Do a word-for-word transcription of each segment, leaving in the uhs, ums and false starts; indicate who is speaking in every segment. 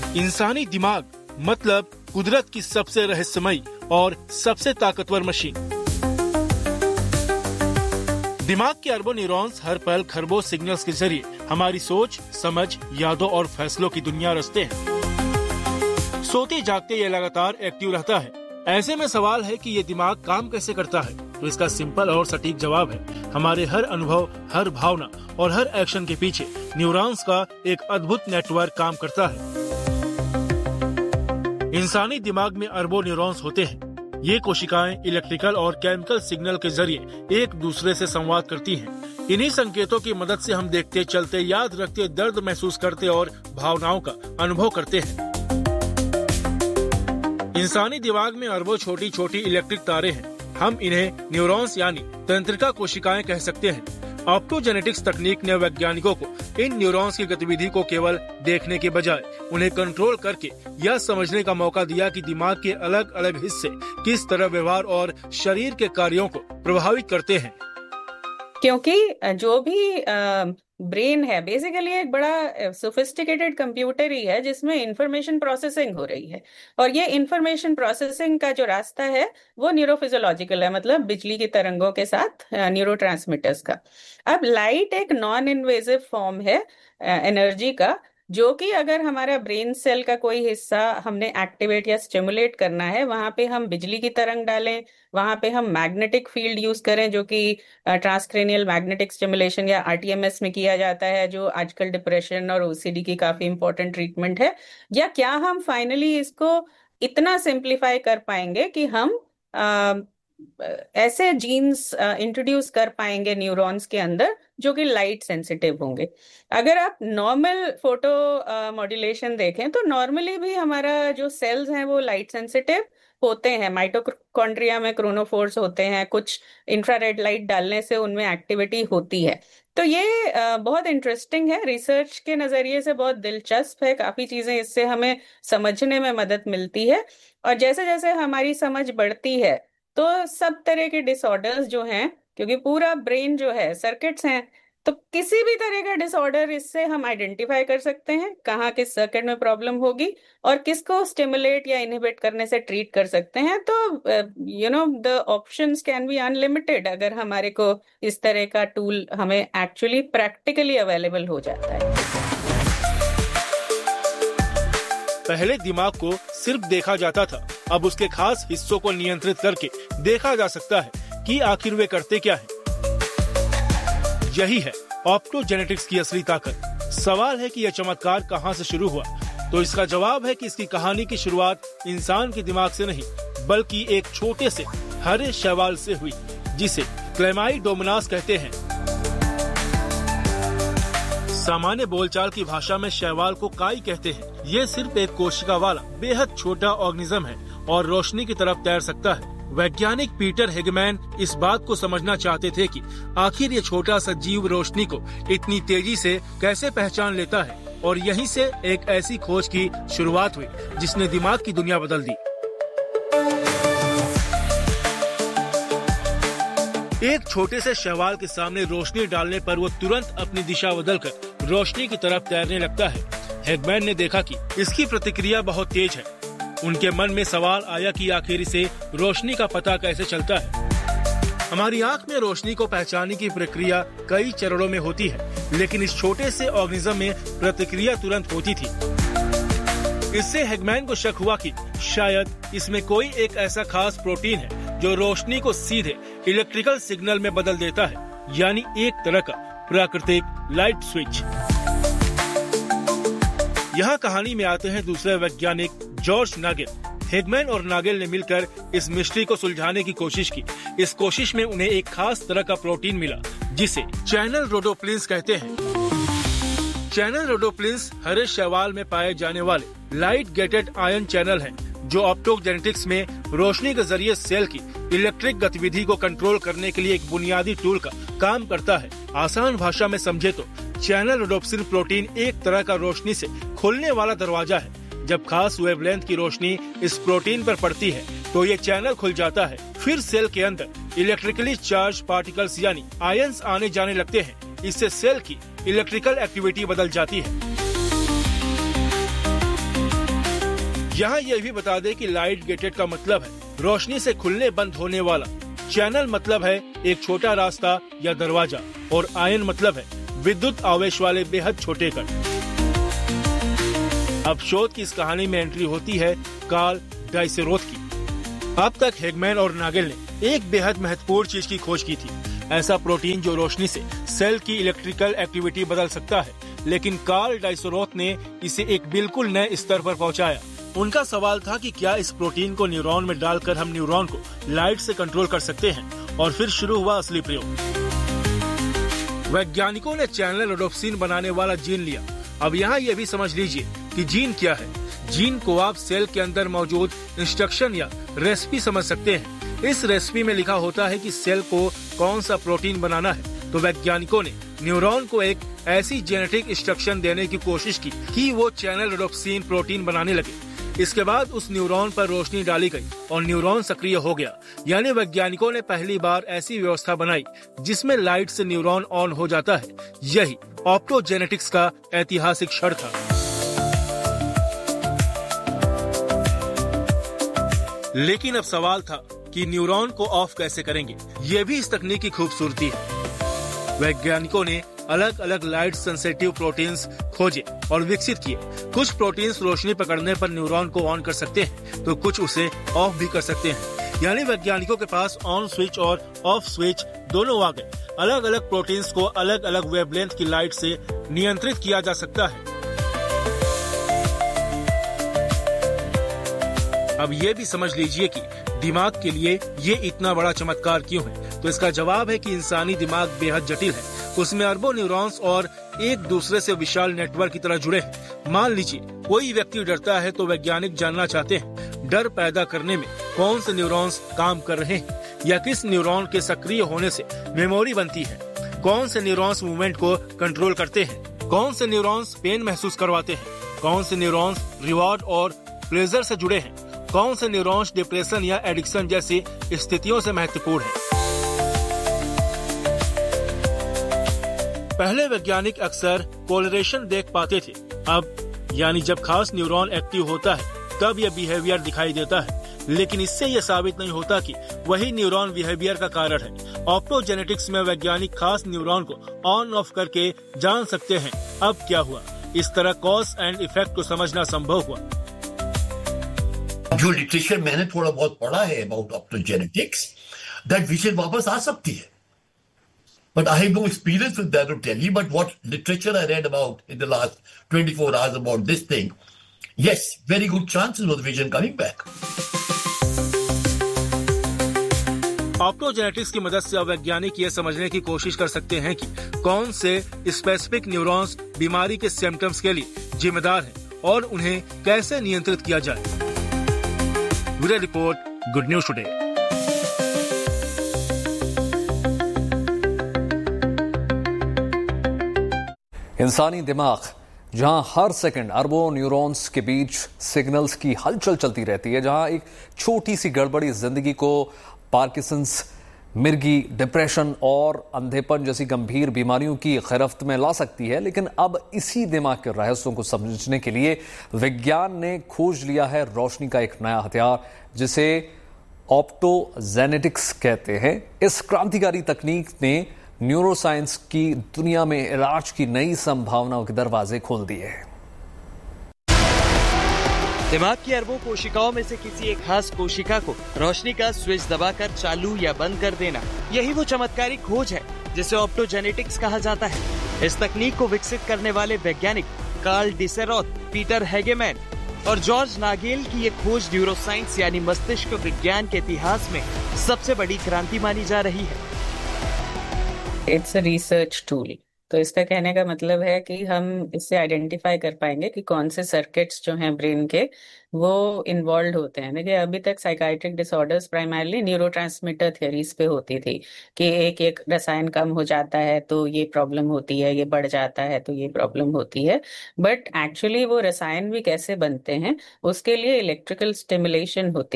Speaker 1: इंसानी दिमाग मतलब कुदरत की सबसे रहस्यमयी और सबसे ताकतवर मशीन। दिमाग के अरबों न्यूरॉन्स हर पल खरबों सिग्नल्स के जरिए हमारी सोच, समझ, यादों और फैसलों की दुनिया रचते हैं। सोते जागते ये लगातार एक्टिव रहता है। ऐसे में सवाल है कि ये दिमाग काम कैसे करता है? तो इसका सिंपल और सटीक जवाब है हमारे हर अनुभव, हर भावना और हर एक्शन के पीछे न्यूरॉन्स का एक अद्भुत नेटवर्क काम करता है। इंसानी दिमाग में अरबों न्यूरॉन्स होते हैं। ये कोशिकाएं इलेक्ट्रिकल और केमिकल सिग्नल के जरिए एक दूसरे से संवाद करती हैं। इन्हीं संकेतों की मदद से हम देखते, चलते, याद रखते, दर्द महसूस करते और भावनाओं का अनुभव करते हैं। इंसानी दिमाग में अरबों छोटी छोटी इलेक्ट्रिक तारे हैं। हम इन्हें न्यूरॉन्स यानी तंत्रिका कोशिकाएं कह सकते हैं। ऑप्टोजेनेटिक्स तकनीक ने वैज्ञानिकों को इन न्यूरॉन्स की गतिविधि को केवल देखने के बजाय उन्हें कंट्रोल करके यह समझने का मौका दिया कि दिमाग के अलग अलग हिस्से किस तरह व्यवहार और शरीर के कार्यों को प्रभावित करते हैं।
Speaker 2: क्योंकि जो भी ब्रेन है बेसिकली एक बड़ा सोफिस्टिकेटेड कंप्यूटर ही है जिसमें इंफॉर्मेशन प्रोसेसिंग हो रही है, और ये इंफॉर्मेशन प्रोसेसिंग का जो रास्ता है वो न्यूरोफिजियोलॉजिकल है, मतलब बिजली की तरंगों के साथ न्यूरोट्रांसमीटर्स का। अब लाइट एक नॉन इन्वेजिव फॉर्म है एनर्जी का, जो कि अगर हमारा ब्रेन सेल का कोई हिस्सा हमने एक्टिवेट या स्टिमुलेट करना है, वहां पे हम बिजली की तरंग डालें, वहां पे हम मैग्नेटिक फील्ड यूज करें, जो कि ट्रांसक्रेनियल मैग्नेटिक स्टिमुलेशन या आरटीएमएस में किया जाता है, जो आजकल डिप्रेशन और ओसीडी की काफी इंपॉर्टेंट ट्रीटमेंट है। या क्या हम फाइनली इसको इतना सिंप्लीफाई कर पाएंगे कि हम आ, ऐसे जीन्स इंट्रोड्यूस कर पाएंगे न्यूरॉन्स के अंदर जो कि लाइट सेंसिटिव होंगे। अगर आप नॉर्मल फोटो मॉड्यूलेशन देखें तो नॉर्मली भी हमारा जो सेल्स हैं वो लाइट सेंसिटिव होते हैं। माइटोकॉन्ड्रिया में क्रोनोफोर्स होते हैं, कुछ इंफ्रारेड लाइट डालने से उनमें एक्टिविटी होती है। तो ये बहुत इंटरेस्टिंग है, रिसर्च के नजरिए से बहुत दिलचस्प है, काफी चीजें इससे हमें समझने में मदद मिलती है। और जैसे जैसे हमारी समझ बढ़ती है तो सब तरह के डिसऑर्डर्स जो हैं, क्योंकि पूरा ब्रेन जो है सर्किट्स हैं, तो किसी भी तरह का डिसऑर्डर इससे हम आइडेंटिफाई कर सकते हैं कहाँ किस सर्किट में प्रॉब्लम होगी और किसको स्टिमुलेट या इनहिबिट करने से ट्रीट कर सकते हैं। तो you know the options can be unlimited अगर हमारे को इस तरह का टूल हमें एक्चुअली प्रैक्टिकली अवेलेबल हो जाता है।
Speaker 1: पहले दिमाग को सिर्फ देखा जाता था, अब उसके खास हिस्सों को नियंत्रित करके देखा जा सकता है कि आखिर वे करते क्या हैं। यही है ऑप्टोजेनेटिक्स की असली ताकत। सवाल है कि यह चमत्कार कहां से शुरू हुआ? तो इसका जवाब है कि इसकी कहानी की शुरुआत इंसान के दिमाग से नहीं, बल्कि एक छोटे से हरे शैवाल से हुई, जिसे क्लेमाइडोमोनास कहते हैं। सामान्य बोलचाल की भाषा में शैवाल को काई कहते हैं। ये सिर्फ एक कोशिका वाला बेहद छोटा ऑर्गेनिज्म है और रोशनी की तरफ तैर सकता है। वैज्ञानिक पीटर हेगमैन इस बात को समझना चाहते थे कि आखिर ये छोटा सा जीव रोशनी को इतनी तेजी से कैसे पहचान लेता है, और यहीं से एक ऐसी खोज की शुरुआत हुई जिसने दिमाग की दुनिया बदल दी। एक छोटे से शैवाल के सामने रोशनी डालने पर वो तुरंत अपनी दिशा बदलकर रोशनी की तरफ तैरने लगता है। हेगमैन ने देखा कि इसकी प्रतिक्रिया बहुत तेज है। उनके मन में सवाल आया कि आखिर इसे रोशनी का पता कैसे चलता है। हमारी आंख में रोशनी को पहचानने की प्रक्रिया कई चरणों में होती है, लेकिन इस छोटे से ऑर्गेनिज्म में प्रतिक्रिया तुरंत होती थी। इससे हेगमैन को शक हुआ कि शायद इसमें कोई एक ऐसा खास प्रोटीन है जो रोशनी को सीधे इलेक्ट्रिकल सिग्नल में बदल देता है, यानी एक तरह का प्राकृतिक लाइट स्विच। यहाँ कहानी में आते हैं दूसरे वैज्ञानिक जॉर्ज नागेल। हेगमैन और नागेल ने मिलकर इस मिस्ट्री को सुलझाने की कोशिश की। इस कोशिश में उन्हें एक खास तरह का प्रोटीन मिला जिसे चैनल रोडोप्लिन्स कहते हैं। चैनल रोडोप्लिन्स हरे शैवाल में पाए जाने वाले लाइट गेटेड आयन चैनल हैं, जो ऑप्टोजेनेटिक्स में रोशनी के जरिए सेल की इलेक्ट्रिक गतिविधि को कंट्रोल करने के लिए एक बुनियादी टूल का काम करता है। आसान भाषा में समझे तो चैनल रोडोप्सिन प्रोटीन एक तरह का रोशनी से खुलने वाला दरवाजा है। जब खास वेवलेंथ की रोशनी इस प्रोटीन पर पड़ती है तो ये चैनल खुल जाता है। फिर सेल के अंदर इलेक्ट्रिकली चार्ज पार्टिकल्स यानी आयंस आने जाने लगते हैं। इससे सेल की इलेक्ट्रिकल एक्टिविटी बदल जाती है। यहाँ यह भी बता दें कि लाइट गेटेड का मतलब है रोशनी से खुलने बंद होने वाला, चैनल मतलब है एक छोटा रास्ता या दरवाजा, और आयन मतलब है विद्युत आवेश वाले बेहद छोटे कण। अब शोध की इस कहानी में एंट्री होती है कार्ल डाइसेरोथ की। अब तक हेगमैन और नागेल ने एक बेहद महत्वपूर्ण चीज की खोज की थी, ऐसा प्रोटीन जो रोशनी से सेल की इलेक्ट्रिकल एक्टिविटी बदल सकता है, लेकिन कार्ल डाइसेरोथ ने इसे एक बिल्कुल नए स्तर पर पहुंचाया। उनका सवाल था कि क्या इस प्रोटीन को न्यूरॉन में डालकर हम न्यूरॉन को लाइट से कंट्रोल कर सकते हैं, और फिर शुरू हुआ असली प्रयोग। वैज्ञानिकों ने चैनल रोडोप्सिन बनाने वाला जीन लिया। अब यहाँ यह भी समझ लीजिए कि जीन क्या है। जीन को आप सेल के अंदर मौजूद इंस्ट्रक्शन या रेसिपी समझ सकते हैं। इस रेसिपी में लिखा होता है कि सेल को कौन सा प्रोटीन बनाना है, तो वैज्ञानिकों ने न्यूरॉन को एक ऐसी जेनेटिक इंस्ट्रक्शन देने की कोशिश की कि वो चैनल रोडोप्सिन प्रोटीन बनाने लगे। इसके बाद उस न्यूरॉन पर रोशनी डाली गई और न्यूरॉन सक्रिय हो गया। यानी वैज्ञानिकों ने पहली बार ऐसी व्यवस्था बनाई जिसमें लाइट से न्यूरॉन ऑन हो जाता है। यही ऑप्टोजेनेटिक्स का ऐतिहासिक क्षण था। लेकिन अब सवाल था कि न्यूरॉन को ऑफ कैसे करेंगे। ये भी इस तकनीक की खूबसूरती है। वैज्ञानिकों ने अलग अलग लाइट सेंसिटिव प्रोटीन्स खोजे और विकसित किए। कुछ प्रोटीन्स रोशनी पकड़ने पर न्यूरॉन को ऑन कर सकते हैं, तो कुछ उसे ऑफ भी कर सकते हैं। यानी वैज्ञानिकों के पास ऑन स्विच और ऑफ स्विच दोनों आ गए। अलग अलग प्रोटीन्स को अलग अलग वेवलेंथ की लाइट से नियंत्रित किया जा सकता है। अब ये भी समझ लीजिए कि दिमाग के लिए ये इतना बड़ा चमत्कार क्यों है। तो इसका जवाब है कि इंसानी दिमाग बेहद जटिल है। उसमें अरबों न्यूरॉन्स और एक दूसरे से विशाल नेटवर्क की तरह जुड़े हैं। मान लीजिए कोई व्यक्ति डरता है, तो वैज्ञानिक जानना चाहते हैं डर पैदा करने में कौन से न्यूरॉन्स काम कर रहे हैं, या किस न्यूरॉन के सक्रिय होने से मेमोरी बनती है, कौन से न्यूरॉन्स मूवमेंट को कंट्रोल करते हैं, कौन से न्यूरॉन्स पेन महसूस करवाते हैं, कौन से न्यूरॉन्स रिवॉर्ड और प्लेजर से जुड़े हैं, कौन से न्यूरॉन्स डिप्रेशन या एडिक्शन जैसी स्थितियों से महत्वपूर्ण हैं। पहले वैज्ञानिक अक्सर कोलरेशन देख पाते थे। अब यानी जब खास न्यूरॉन एक्टिव होता है तब यह बिहेवियर दिखाई देता है, लेकिन इससे यह साबित नहीं होता कि वही न्यूरॉन बिहेवियर का कारण है। ऑप्टोजेनेटिक्स में वैज्ञानिक खास न्यूरॉन को ऑन ऑफ करके जान सकते हैं अब क्या हुआ। इस तरह कॉज एंड इफेक्ट को समझना संभव हुआ।
Speaker 3: जो लिटरेचर मैंने थोड़ा बहुत पढ़ा है अबाउट ऑप्टोजेनेटिक्स, दैट विजन वापस आ सकती है। But I have no experience with that to tell you, but what literature I read about in the last twenty-four hours about this thing, yes, very good chances of the vision coming back.
Speaker 1: Optogenetics की मदद से वैज्ञानिक ये समझने की कोशिश कर सकते हैं कि कौन से स्पेसिफिक न्यूरॉन्स बीमारी के सिम्टम्स के लिए जिम्मेदार हैं और उन्हें कैसे नियंत्रित किया जाए। Bureau report, good news today.
Speaker 4: इंसानी दिमाग जहां हर सेकंड अरबों न्यूरॉन्स के बीच सिग्नल्स की हलचल चलती रहती है, जहां एक छोटी सी गड़बड़ी जिंदगी को पार्किंसंस, मिर्गी, डिप्रेशन और अंधेपन जैसी गंभीर बीमारियों की गिरफ्त में ला सकती है। लेकिन अब इसी दिमाग के रहस्यों को समझने के लिए विज्ञान ने खोज लिया है रोशनी का एक नया हथियार, जिसे ऑप्टोजेनेटिक्स कहते हैं। इस क्रांतिकारी तकनीक ने न्यूरोसाइंस की दुनिया में इलाज की नई संभावनाओं के दरवाजे खोल दिए हैं।
Speaker 5: दिमाग की अरबों कोशिकाओं में से किसी एक खास कोशिका को रोशनी का स्विच दबाकर चालू या बंद कर देना, यही वो चमत्कारी खोज है जिसे ऑप्टोजेनेटिक्स कहा जाता है। इस तकनीक को विकसित करने वाले वैज्ञानिक कार्ल डाइसेरोथ, पीटर हेगेमैन और जॉर्ज नागेल की ये खोज न्यूरोसाइंस यानी मस्तिष्क विज्ञान के इतिहास में सबसे बड़ी क्रांति मानी जा रही है।
Speaker 2: It's a research tool. तो इसका कहने का मतलब है कि हम इससे आइडेंटिफाई कर पाएंगे कि कौन से सर्किट्स जो हैं ब्रेन के वो इन्वॉल्व होते हैं। देखिए, अभी तक psychiatric disorders primarily neurotransmitter theories पे होती थी कि एक एक रसायन कम हो जाता है तो ये प्रॉब्लम होती है, ये बढ़ जाता है तो ये प्रॉब्लम होती है। बट एक्चुअली वो रसायन भी कैसे बनते हैं उसके लिए इलेक्ट्रिकल स्टिमुलेशन होती है।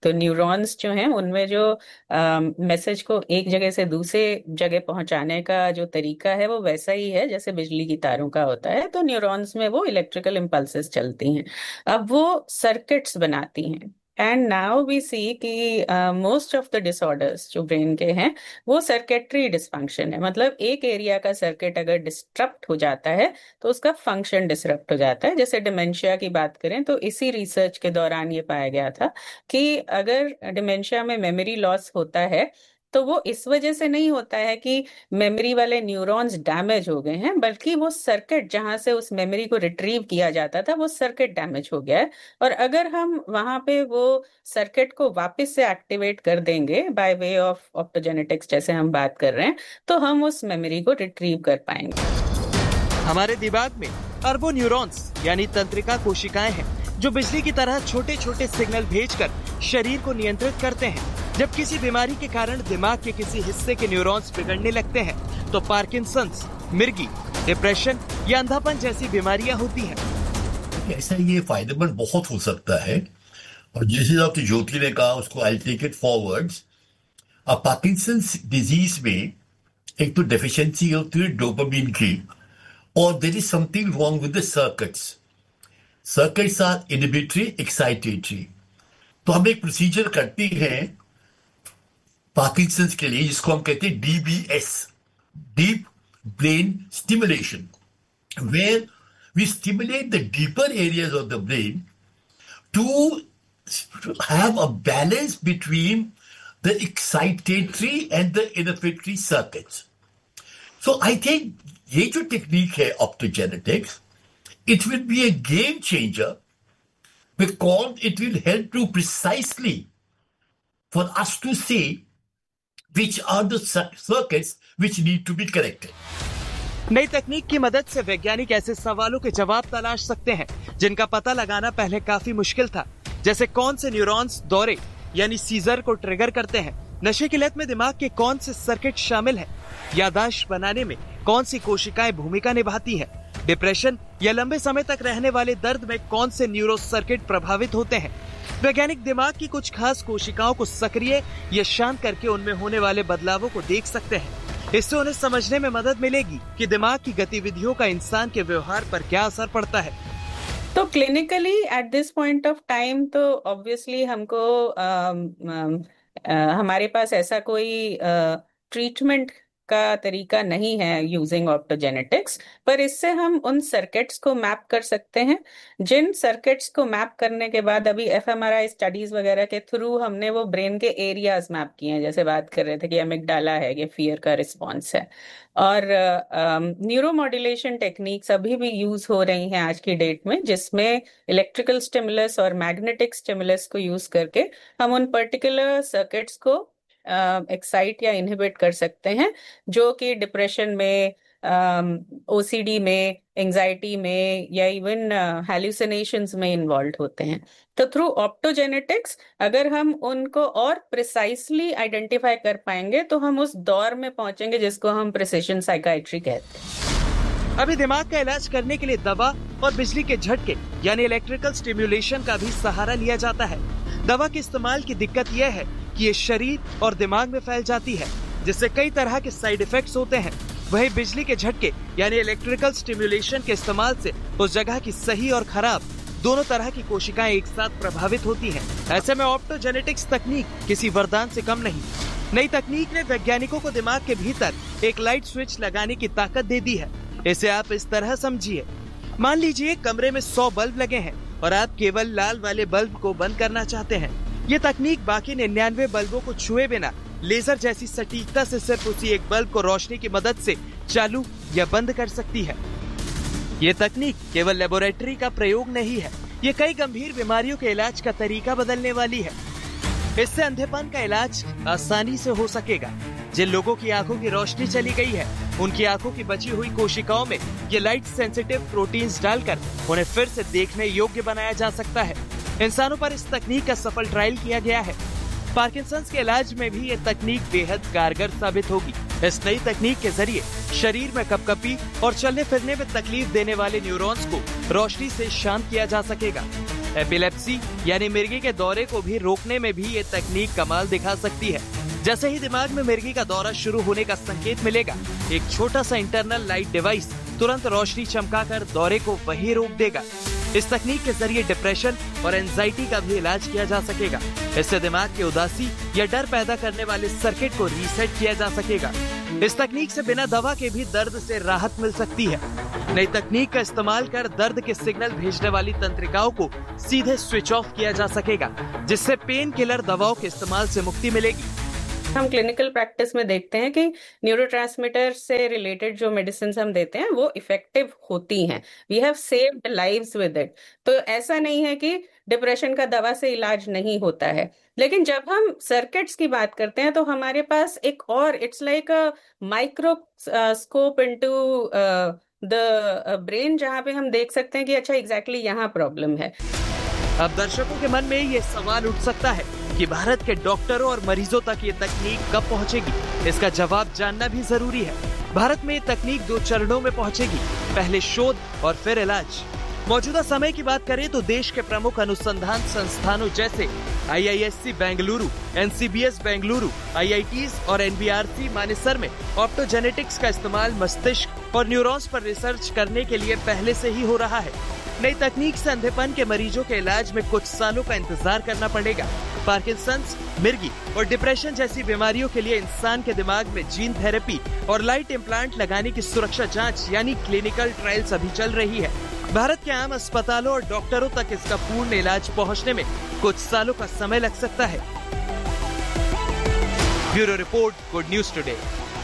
Speaker 2: तो न्यूरॉन्स जो हैं उनमें जो मैसेज को एक जगह से दूसरे जगह पहुंचाने का जो तरीका है वो वैसा ही है जैसे बिजली की तारों का होता है। तो न्यूरॉन्स में वो इलेक्ट्रिकल इम्पल्सेस चलती हैं, अब वो सर्किट्स बनाती हैं। एंड नाउ वी सी कि मोस्ट ऑफ द डिसऑर्डर्स जो ब्रेन के हैं वो सर्किटरी डिसफंक्शन है, मतलब एक एरिया का सर्किट अगर डिस्टरप्ट हो जाता है तो उसका फंक्शन डिसरप्ट हो जाता है। जैसे डिमेंशिया की बात करें तो इसी रिसर्च के दौरान ये पाया गया था कि अगर डिमेंशिया में मेमोरी लॉस होता है तो वो इस वजह से नहीं होता है कि मेमोरी वाले न्यूरॉन्स डैमेज हो गए हैं, बल्कि वो सर्किट जहां से उस मेमोरी को रिट्रीव किया जाता था वो सर्किट डैमेज हो गया है। और अगर हम वहां पे वो सर्किट को वापस से एक्टिवेट कर देंगे बाय वे ऑफ ऑप्टोजेनेटिक्स जैसे हम बात कर रहे हैं, तो हम उस मेमोरी को रिट्रीव कर पाएंगे।
Speaker 5: हमारे दिमाग में अरबों न्यूरॉन्स यानी तंत्रिका कोशिकाएं हैं जो बिजली की तरह छोटे छोटे सिग्नल भेजकर शरीर को नियंत्रित करते हैं। जब किसी बीमारी के कारण दिमाग के किसी हिस्से के न्यूरॉन्स बिगड़ने लगते हैं तो पार्किंसंस, मिर्गी, डिप्रेशन या अंधापन जैसी बीमारियां होती हैं।
Speaker 3: ऐसा ये फायदेमंद बहुत हो सकता है, और जैसे डॉक्टर ज्योति ने कहा उसको आई टेक इट फॉरवर्ड्स। अब पार्किंसंस डिजीज में एक तो डेफिशिएंसी होती है डोपामिन की, और there is something wrong with the circuits. Circuits are inhibitory, excitatory. तो हम एक प्रोसीजर करते हैं पार्किंसंस के लिए जिसको हम कहते हैं D B S, deep brain stimulation, where we stimulate the deeper areas of the brain to have a balance between the excitatory and the inhibitory circuits. So I think ये जो टेक्निक है optogenetics, it will be a game changer because it will help to precisely for us to see which are the circuits which need to be corrected.
Speaker 5: नई तकनीक की मदद से वैज्ञानिक ऐसे सवालों के जवाब तलाश सकते हैं जिनका पता लगाना पहले काफी मुश्किल था, जैसे कौन से न्यूरॉन्स दौरे यानी सीजर को ट्रिगर करते हैं, नशे की लत में दिमाग के कौन से सर्किट शामिल हैं, याददाश्त बनाने में कौन सी कोशिकाएं भूमिका निभाती हैं, डिप्रेशन या लंबे समय तक रहने वाले दर्द में कौन से न्यूरो सर्किट प्रभावित होते हैं। वैज्ञानिक दिमाग की कुछ खास कोशिकाओं को सक्रिय या शांत करके उनमें होने वाले बदलावों को देख सकते हैं। इससे उन्हें समझने में मदद मिलेगी कि दिमाग की गतिविधियों का इंसान के व्यवहार पर क्या असर पड़ता है।
Speaker 2: तो clinically at this point of time तो ऑब्वियसली हमको आ, आ, आ, हमारे पास ऐसा कोई ट्रीटमेंट का तरीका नहीं है यूजिंग ऑप्टोजेनेटिक्स, पर इससे हम उन सर्किट्स को मैप कर सकते हैं जिन सर्किट्स को मैप करने के बाद अभी एफएमआरआई स्टडीज वगैरह के थ्रू हमने वो ब्रेन के एरियाज मैप किए हैं, जैसे बात कर रहे थे कि एमिगडाला है, ये फियर का रिस्पॉन्स है। और न्यूरो मॉड्यूलेशन टेक्निक्स अभी भी यूज हो रही हैं आज की डेट में, जिसमें इलेक्ट्रिकल स्टिमुलस और मैग्नेटिक स्टिमुलस को यूज करके हम उन पर्टिकुलर सर्किट्स को एक्साइट uh, या इनहिबिट कर सकते हैं जो कि डिप्रेशन में, ओसीडी um, में, एंजाइटी में या इवन हैल्यूसिनेशंस में इन्वॉल्व होते हैं। तो थ्रू ऑप्टोजेनेटिक्स अगर हम उनको और प्रिसाइसली आइडेंटिफाई कर पाएंगे तो हम उस दौर में पहुंचेंगे जिसको हम प्रिसिजन साइकाइट्री कहते हैं।
Speaker 5: अभी दिमाग का इलाज करने के लिए दवा और बिजली के झटके यानी इलेक्ट्रिकल स्टिम्युलेशन का भी सहारा लिया जाता है। दवा के इस्तेमाल की दिक्कत यह है कि ये शरीर और दिमाग में फैल जाती है, जिससे कई तरह के साइड इफेक्ट्स होते हैं। वहीं बिजली के झटके यानी इलेक्ट्रिकल स्टिम्युलेशन के इस्तेमाल से उस जगह की सही और खराब दोनों तरह की कोशिकाएं एक साथ प्रभावित होती हैं। ऐसे में ऑप्टोजेनेटिक्स तकनीक किसी वरदान से कम नहीं। नई तकनीक ने वैज्ञानिकों को दिमाग के भीतर एक लाइट स्विच लगाने की ताकत दे दी है। इसे आप इस तरह समझिए, मान लीजिए कमरे में सौ बल्ब लगे हैं और आप केवल लाल वाले बल्ब को बंद करना चाहते हैं। ये तकनीक बाकी निन्यानवे बल्बों को छुए बिना लेजर जैसी सटीकता से सिर्फ उसी एक बल्ब को रोशनी की मदद से चालू या बंद कर सकती है। ये तकनीक केवल लेबोरेटरी का प्रयोग नहीं है, ये कई गंभीर बीमारियों के इलाज का तरीका बदलने वाली है। इससे अंधेपन का इलाज आसानी से हो सकेगा। जिन लोगों की आंखों की रोशनी चली गई है, उनकी आंखों की बची हुई कोशिकाओं में ये लाइट सेंसिटिव प्रोटीन्स डालकर उन्हें फिर से देखने योग्य बनाया जा सकता है। इंसानों पर इस तकनीक का सफल ट्रायल किया गया है। पार्किंसंस के इलाज में भी ये तकनीक बेहद कारगर साबित होगी। इस नई तकनीक के जरिए शरीर में कपकपी और चलने फिरने में तकलीफ देने वाले न्यूरॉन्स को रोशनी से शांत किया जा सकेगा। एपिलेप्सी यानी मिर्गी के दौरे को भी रोकने में भी ये तकनीक कमाल दिखा सकती है। जैसे ही दिमाग में मिर्गी का दौरा शुरू होने का संकेत मिलेगा, एक छोटा सा इंटरनल लाइट डिवाइस तुरंत रोशनी चमकाकर दौरे को वहीं रोक देगा। इस तकनीक के जरिए डिप्रेशन और एंजाइटी का भी इलाज किया जा सकेगा। इससे दिमाग की उदासी या डर पैदा करने वाले सर्किट को रीसेट किया जा सकेगा। इस तकनीक से बिना दवा के भी दर्द से राहत मिल सकती है। नई तकनीक का इस्तेमाल कर दर्द के सिग्नल भेजने वाली तंत्रिकाओं को सीधे स्विच ऑफ किया जा सकेगा, जिससे पेन किलर दवाओं के इस्तेमाल से मुक्ति मिलेगी।
Speaker 2: हम क्लिनिकल प्रैक्टिस में देखते हैं कि न्यूरोट्रांसमीटर से रिलेटेड जो मेडिसिन हम देते हैं वो इफेक्टिव होती हैं। We have saved lives with it. तो ऐसा नहीं है कि डिप्रेशन का दवा से इलाज नहीं होता है, लेकिन जब हम सर्किट्स की बात करते हैं तो हमारे पास एक और it's like a microscope into the brain, जहाँ पे हम देख सकते हैं कि अच्छा एग्जैक्टली यहाँ प्रॉब्लम है।
Speaker 5: अब दर्शकों के मन में ये सवाल उठ सकता है कि भारत के डॉक्टरों और मरीजों तक ये तकनीक कब पहुंचेगी। इसका जवाब जानना भी जरूरी है। भारत में ये तकनीक दो चरणों में पहुंचेगी, पहले शोध और फिर इलाज। मौजूदा समय की बात करें तो देश के प्रमुख अनुसंधान संस्थानों जैसे आई I S C Bengaluru, N C B S Bengaluru, I I tees और N B R C Manesar में ऑप्टोजेनेटिक्स का इस्तेमाल मस्तिष्क और न्यूरॉन्स पर रिसर्च करने के लिए पहले से ही हो रहा है। नई तकनीक से अंधेपन के मरीजों के इलाज में कुछ सालों का इंतजार करना पड़ेगा। पार्किंसंस, मिर्गी और डिप्रेशन जैसी बीमारियों के लिए इंसान के दिमाग में जीन थेरेपी और लाइट इम्प्लांट लगाने की सुरक्षा जांच यानी क्लिनिकल ट्रायल्स अभी चल रही है। भारत के आम अस्पतालों और डॉक्टरों तक इसका पूर्ण इलाज पहुंचने में कुछ सालों का समय लग सकता है। Bureau report, good news today.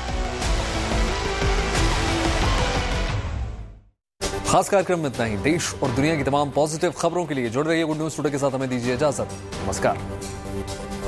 Speaker 4: खास कार्यक्रम में इतना ही। देश और दुनिया की तमाम पॉजिटिव खबरों के लिए जुड़ रहिए गुड न्यूज टुडे के साथ। हमें दीजिए इजाजत। नमस्कार।